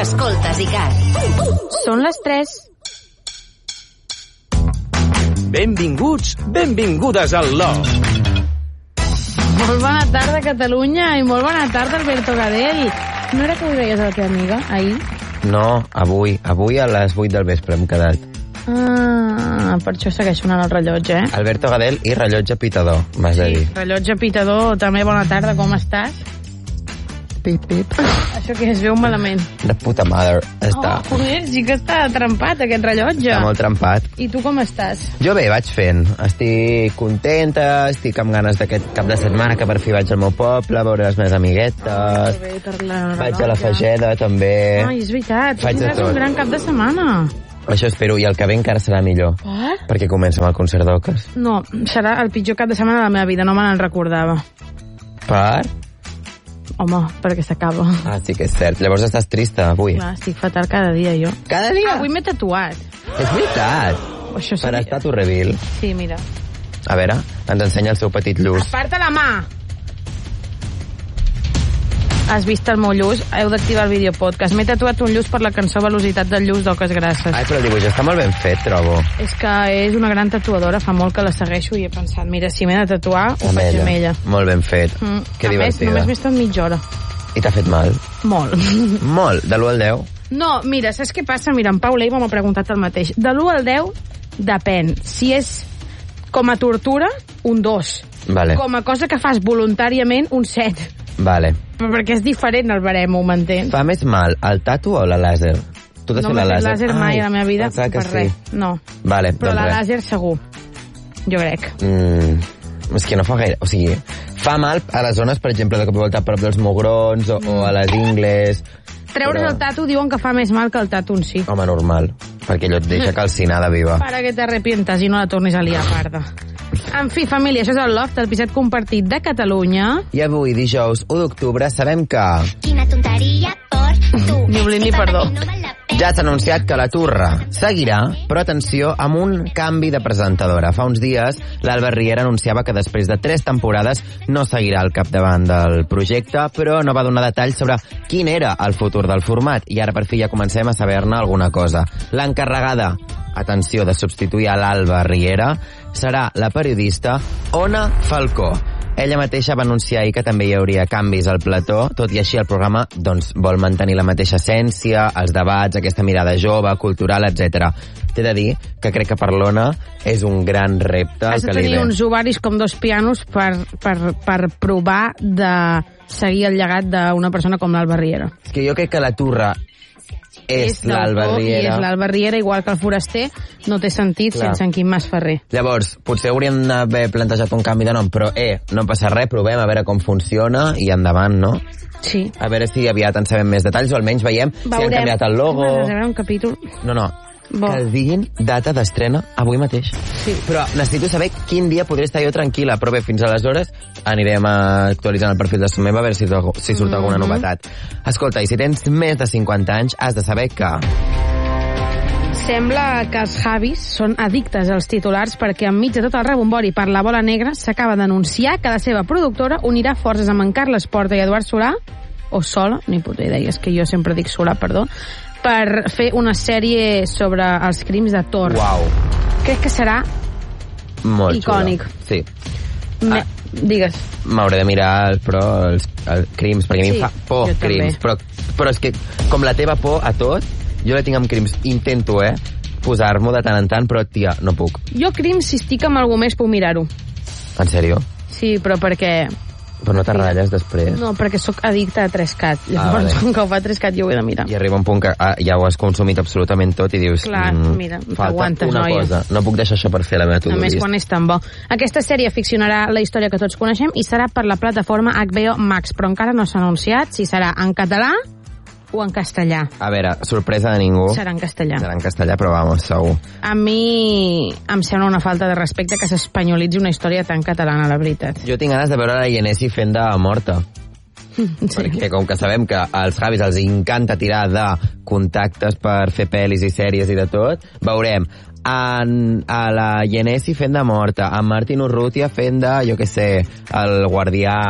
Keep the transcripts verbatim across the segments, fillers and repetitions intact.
Escoltes ICAT. Són les tres. Benvinguts, benvingudes al Loft. Molt bona tarda, Catalunya, i molt bona tarda, Alberto Gadell. No era que ho deies a la teva amiga, ahir? No, avui. Avui a les vuit del vespre hem quedat. Ah, per això segueix sonant el rellotge, eh? Alberto Gadell i rellotge pitador, m'has de dir. Sí, rellotge pitador, també bona tarda, com estàs? Pip, pip. Això que es veu malament. De puta mare, està. Oh, joder, sí que està trempat, aquest rellotge. Està molt trempat. I tu com estàs? Jo bé, vaig fent. Estic contenta, estic amb ganes d'aquest cap de setmana que per fi vaig al meu poble, a veure les meves amiguetes. Oh, bé, per la vaig a la Fageda, també. Ai, és veritat, tu Faig de tindràs tot. un gran cap de setmana. Això espero, i el que ve encara serà millor. Per? Perquè comença amb el concert d'Oques. No, serà el pitjor cap de setmana de la meva vida, no me n'en recordava. Per? Home, perquè s'acaba. Ah, sí que és cert. Llavors estàs trista, avui. Clar, estic fatal cada dia, jo. Cada dia? Avui m'he tatuat. És veritat. Això Per sí. estar tu reveal. Sí, mira. A veure, ens ensenya el seu petit lluç. Aparta la mà! Has vist el meu lluç? Heu d'activar el videopodcast. M'he tatuat un lluç per la cançó Velocitat del lluç d'Oques Grasses. Ai, però el dibuix està molt ben fet, trobo. És que és una gran tatuadora, fa molt que la segueixo i he pensat, mira, si m'he de tatuar, ho Amb faig ella. amb ella. Molt ben fet. Mm. Que a més, divertida. només m'he estat mitja hora. I t'ha fet mal? Molt. Molt. De l'u al deu? No, mira, saps què passa? Mira, en Pau Leiva m'ha preguntat el mateix. De l'u al deu, depèn. Si és com a tortura, un dos. Vale. Com a cosa que fas voluntàriament, un set. Vale. Però perquè és diferent el barem, ho m'entens? Fa més mal el tatu o la làser? Tu t'has No fet m'he la fet làser? làser mai a la meva vida, pensava que per sí. res. No. Vale, Però doncs la res. làser segur. Jo crec. Mm, és que no fa gaire... O sigui, fa mal a les zones, per exemple, de cop i volta a prop dels mugrons o, o a les ingles. Treure's Però- el tatu diuen que fa més mal que el tatu en si. Home, normal. Perquè allò et deixa calcinada viva. Para que t'arrepientes i no la tornis a liar, parda. En fi, família, això és el Loft, el piset compartit de Catalunya. I avui, dijous u d'octubre, sabem que... Quina tonteria por tu. Ni oblid ni perdó. Ja s'ha anunciat que la Turra seguirà, però atenció, amb un canvi de presentadora. Fa uns dies, l'Alba Riera anunciava que després de tres temporades no seguirà al capdavant del projecte, però no va donar detalls sobre quin era el futur del format, i ara per fi ja comencem a saber-ne alguna cosa. L'encarregada, atenció, de substituir a l'Alba Riera serà la periodista Ona Falcó. Ella mateixa va anunciar ahir que també hi hauria canvis al plató, tot i així el programa doncs, vol mantenir la mateixa essència, els debats, aquesta mirada jove, cultural, etcètera. T'he de dir que crec que per l'Ona és un gran repte Has el de que li tenir ve. uns ovaris com dos pianos per, per, per provar de seguir el llegat d'una persona com l'Alba Riera. És que jo crec que la Turra és, del l'Alba tot I és Riera. l'Alba Riera, igual que el Foraster, no té sentit Clar. sense en Quim Masferrer. Llavors, potser hauríem d'haver plantejat un canvi de nom, però, eh, no passa res, provem a veure com funciona i endavant, no? Sí. A veure si aviat en sabem més detalls o almenys veiem si han canviat el logo. M'agrada veure un capítol. No, no, Bo. que diguin data d'estrena avui mateix. Sí. Però necessito saber quin dia podré estar jo tranquil·la, però bé, fins aleshores anirem actualitzant el perfil de Someva a veure si, si surt Mhm. alguna novetat. Escolta, i si tens més de cinquanta anys, has de saber que... Sembla que els Javis són addictes als titulars perquè enmig de tot el rebombori per la bola negra s'acaba d'anunciar que la seva productora unirà forces amb en Carles Porta i Eduard Solà, o Sola, ni puta idea, és que jo sempre dic Solà, perdó, per fer una sèrie sobre els crims de Thor. Uau, Crec que serà molt Icònic. xulo. Sí. Me... Ah. Digues. M'hauré de mirar, però, els, els crims, perquè a mi Sí, em fa por jo també. crims. Però, però és que, com la teva por a tot, jo la tinc amb crims. Intento, eh, posar-m'ho de tant en tant, però, tia, no puc. Jo crims, si estic amb algú més, puc mirar-ho. En sèrio? Sí, però perquè... Però no te ratlles després? No, perquè sóc addicta a Trescat. Ah, Llavors, vale. com que ho fa Trescat, jo ho he de mirar. I arriba un punt que ah, ja ho has consumit absolutament tot i dius... Clar, mm, mira, falta t'aguantes, una noia. cosa. No puc deixar això per fer la meva A to-do més, list. quan és tan bo. Aquesta sèrie ficcionarà la història que tots coneixem i serà per la plataforma H B O Max, però encara no s'ha anunciat si serà en català o en castellà. A veure, sorpresa de ningú. Serà en castellà. Serà en castellà, però vamos, segur. A mi em sembla una falta de respecte que s'espanyolitzi una història tan catalana, la veritat. Jo tinc ganes de veure la Ienesi fent de morta. Sí. Perquè com que sabem que als Javis els encanta tirar de contactes per fer pel·lis i sèries i de tot, veurem en, a la Ienesi fent de morta, en Martin Urrutia fent de, jo què sé, el guardià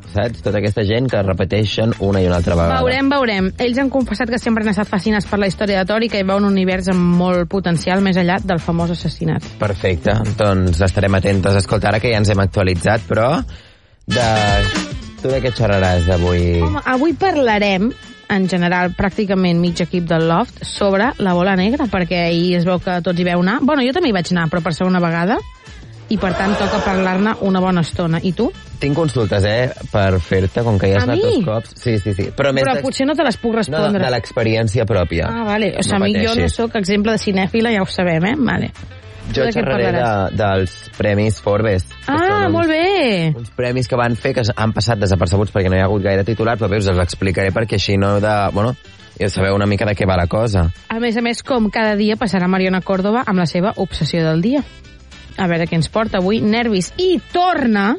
saps? Tota aquesta gent que repeteixen una i una altra vegada. Veurem, veurem. Ells han confessat que sempre han estat fascinats per la història de Thor i que hi va un univers amb molt potencial més enllà del famós assassinat. Perfecte, doncs estarem atentes. Escolta, ara que ja ens hem actualitzat, però de... tu de què xerraràs avui? Home, avui parlarem, en general, pràcticament mig equip del Loft, sobre la bola negra, perquè ahir es veu que tots hi veu anar. Bueno, jo també hi vaig anar, però per segona vegada, i per tant toca parlar-ne una bona estona. I tu? Tinc consultes, eh, per fer-te, com que ja has A anat mi? dos cops. Sí, sí, sí. Però, més Però de- potser no te les puc No, respondre. de l'experiència pròpia. Ah, vale. O sigui, No a mi jo no pateixis. sóc exemple de cinèfila, ja ho sabem, eh? Vale. Jo de què xerraré de, parlaràs? dels Premis Forbes. que Ah, són uns, molt bé! uns premis que van fer que han passat desapercebuts perquè no hi ha hagut gaire titular, però bé, us els explicaré perquè així no heu de... Bueno, ja sabeu una mica de què va la cosa. A més a més, com cada dia passarà Mariona Córdoba amb la seva obsessió del dia. A veure què ens porta avui. Nervis. I torna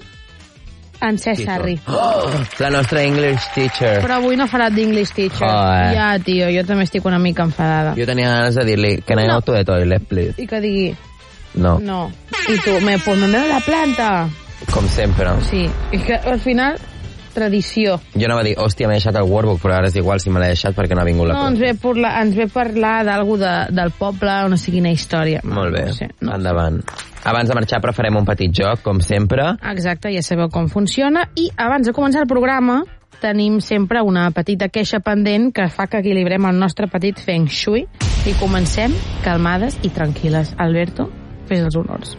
en César Sarri. Oh, la nostra English teacher. Però avui no farà d'English teacher. Joder. Ja, tio, jo també estic una mica enfadada. Jo tenia ganes de dir-li que I No. out to the toilet, please. I que digui, No, no. I tu, me, pues me veo la planta. com sempre. Sí, i que al final, tradició. Jo anava a dir, hòstia, m'he deixat el workbook, però ara és igual si me l'he deixat perquè no ha vingut la No, ens profe. ve, parlar, ens ve parlar d'algú de, del poble o no sé quina història. Molt bé, No sé, no. endavant. Abans de marxar, però farem un petit joc, com sempre. Exacte, ja sabeu com funciona. I abans de començar el programa, tenim sempre una petita queixa pendent que fa que equilibrem el nostre petit feng shui i comencem calmades i tranquil·les. Alberto, fes els honors.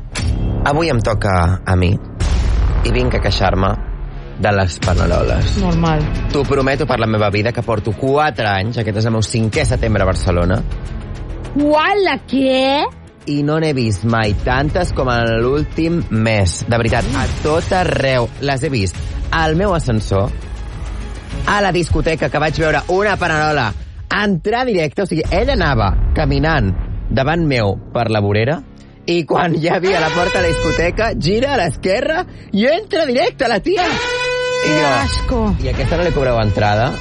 Avui em toca a mi i vinc a queixar-me de les paneroles. Normal. T'ho prometo per la meva vida que porto quatre anys, aquest és el meu cinquè setembre a Barcelona, Uala, què? i no n'he vist mai tantes com en l'últim mes. De veritat, a tot arreu. Les he vist al meu ascensor, a la discoteca, que vaig veure una panerola entrar directe, o sigui, ella anava caminant davant meu per la vorera, i quan ja havia la porta de la discoteca, gira a l'esquerra i entra directe la tia. I Que jo, asco. i a aquesta no li cobreu entrada?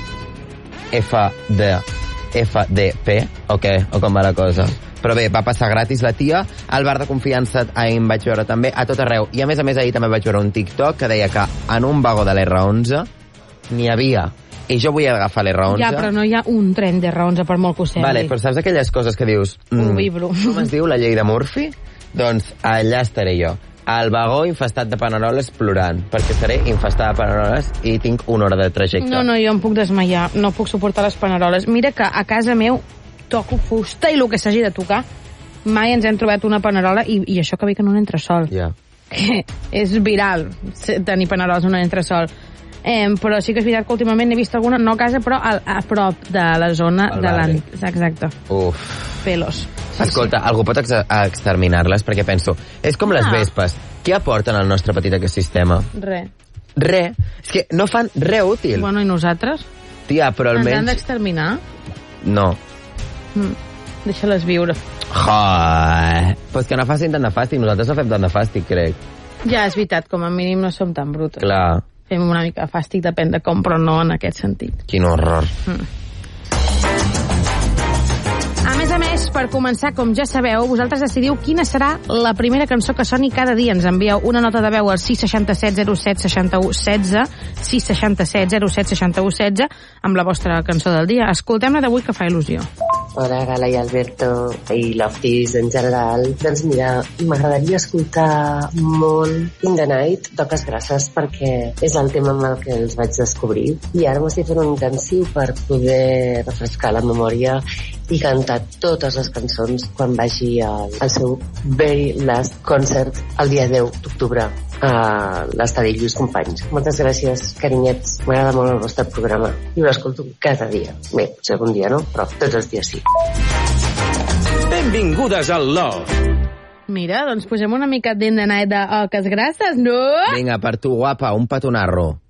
F D F D P o què? O com va la cosa? Però bé, va passar gratis la tia. Al bar de confiança ahir em vaig veure també, a tot arreu. I a més a més ahir també vaig veure un TikTok que deia que en un vagó de l'R onze n'hi havia. I jo vull agafar l'R onze. Ja, però no hi ha un tren de raons per molt que ho sembli. Vale, però saps aquelles coses que dius... Ho vibro. Com es diu, la llei de Murphy? Doncs allà estaré jo. Al vagó infestat de paneroles plorant, perquè seré infestada de paneroles i tinc una hora de trajecte. No, no, jo em puc desmaiar. No puc suportar les paneroles. Mira que a casa meu toco fusta i el que s'hagi de tocar. Mai ens hem trobat una panerola i, i això que ve que no entra sol. Ja. És viral tenir paneroles en un entresol. Eh, però sí que és veritat que últimament he vist alguna, no a casa, però a, a prop de la zona Al de barri. l'Ant. Exacte. Uf. Pelos. Sí, Escolta, algú pot ex exterminar-les? Perquè penso, és com les Ah. vespes. Què aporten al nostre petit ecosistema? sí. Re. Re. És que no fan res útil. Bueno, i nosaltres? Tia, però Ens han almenys... d'exterminar? No. Mm. Deixa-les viure. Joder. Pues que no facin tant de fàstic. Nosaltres no fem tant de fàstic, crec. Ja, és veritat, com a mínim no som tan brutes. Clar. Fem una mica de fàstic, depèn de com, però no en aquest sentit. Quin horror. A més a més, per començar, com ja sabeu, vosaltres decidiu quina serà la primera cançó que soni cada dia. Ens envieu una nota de veu al sis sis set zero set sis u un sis, sis sis set zero set sis u un sis, amb la vostra cançó del dia. Escoltem-la d'avui, que fa il·lusió. Hola, Gala i Alberto, i Lofties en general. Doncs mira, m'agradaria escoltar molt In the Night, Toques Grasses, perquè és el tema amb el que els vaig descobrir. I ara m'estic fent un intensiu per poder refrescar la memòria i cantar totes les cançons quan vagi al, al seu very last concert el dia deu d'octubre a l'estadi Lluís Companys. Moltes gràcies, carinyets. M'agrada molt el vostre programa i ho escolto cada dia. Bé, potser algun dia no, però tots els dies sí. Benvingudes al Loft. Mira, doncs posem una mica d'In the Night de Oques Grasses, no? Vinga, per tu, guapa, un petonarro.